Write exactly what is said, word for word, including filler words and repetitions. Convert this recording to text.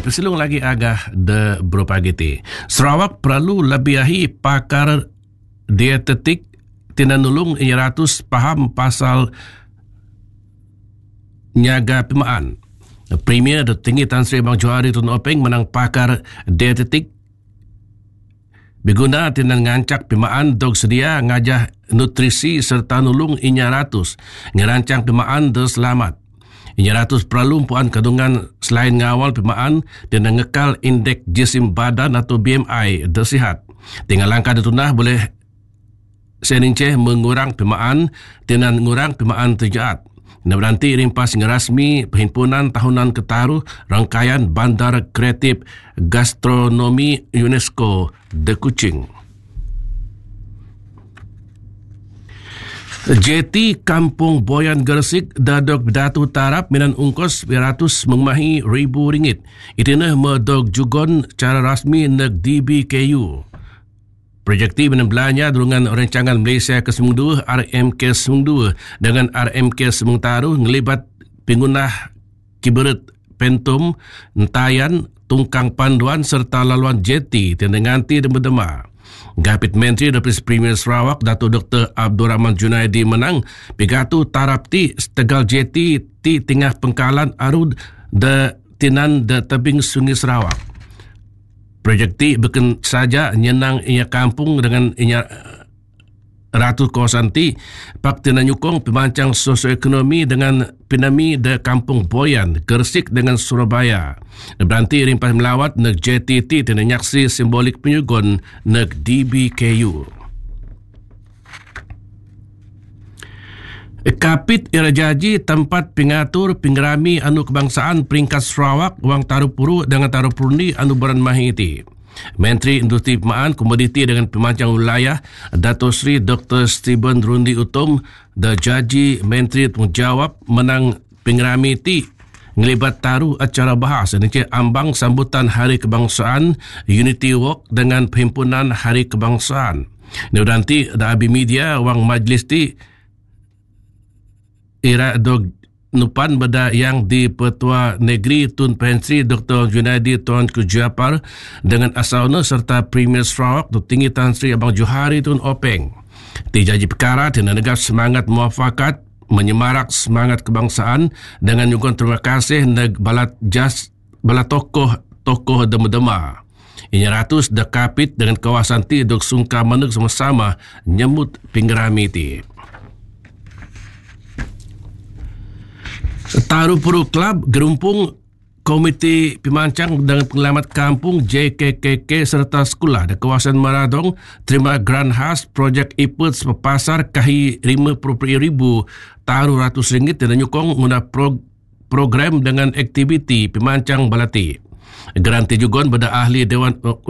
Pesilung lagi agah de beropagi ti. Sarawak perlu lebihi pakar dietetik tina nulung ia ratus paham pasal nyaga pimaan. Premier Tinggi Tan Sri Abang Johari Tun Openg menang pakar dietetik Biguna tinan ngancak pimaan dog sedia ngajah nutrisi serta nulung inya ratus ngerancang pimaan de selamat. Inya ratus perlu puan kandungan selain ngawal pimaan dan ngekal indeks jisim badan atau B M I de sihat. Tinggal langkah detunah boleh senince mengurang pimaan tinan ngurang pimaan terjaat. Nah, berarti rimpas ngerasmi Perhimpunan Tahunan Ketaru Rangkaian Bandar Kreatif Gastronomi UNESCO de Kuching. J T Kampung Boyan Gersik dadok Datu Tarap minan ungkos beratus mengmahi ribu ringgit. Itinah medog jugon cara rasmi neg D B K U. Projekti belanja dengan rancangan Malaysia ke sembilan puluh dua R M K sembilan puluh dua dengan R M K sembilan taruh ngelibat pengguna kiberet pentum, entayan, tungkang panduan serta laluan J T dan nganti dan berdema. Gapit Menteri Deputi Premier Sarawak Datuk Doktor Abdul Rahman Junaidi menang pigatu tarap ti setegal J T ti tengah pengkalan arud de tinan de tebing Sungai Sarawak. Projek ti bukan saja nyenang inya kampung dengan inya ratus kawasan ti, pak tina nyukong pemancang sosioekonomi dengan pinami de kampung Boyan, Gersik dengan Surabaya. Berarti rimpas melawat neg J T T tina nyaksi simbolik penyugon neg D B K U. Kapit irajaji tempat pengatur pengerami anu kebangsaan peringkat Sarawak wang Tarupuru dengan Tarupurni anu beran mahiti. Menteri Industri Pemaan Komoditi dengan Pemancang Wilayah Dato' Sri Doktor Stephen Rundi Utom da Jaji Menteri Pengjawab menang pengerami ti ngelibat taruh acara bahas ini ambang sambutan Hari Kebangsaan Unity Walk dengan Perhimpunan Hari Kebangsaan. Ini nanti da abi media wang majlis ti ira dog nupan beda yang di Petua Negeri Tun Pensri Doktor Junaidi Tuan Kujapar dengan asauna serta Premier Sarawak Datuk Tinggi Tan Sri Abang Johari Tun Openg. Ti janji perkara tina negap semangat muafakat menyemarak semangat kebangsaan dengan nyugun terima kasih neg balat jas balat tokoh tokoh dema-dema. Inya ratus dekapit dengan kawasan ti dok sungka meneg sama-sama nyemut pinggerami ti. Tarupuru Club gerumpung Komiti Pemancang dan Penyelamat Kampung J K K K serta sekolah di kawasan Maradong terima grant khas projek Iputs Pasar kahi lima puluh ribu taruh ratus ringgit dan nyukong guna pro, program dengan aktiviti pemancang balati. Geranti juga beda ahli Dewan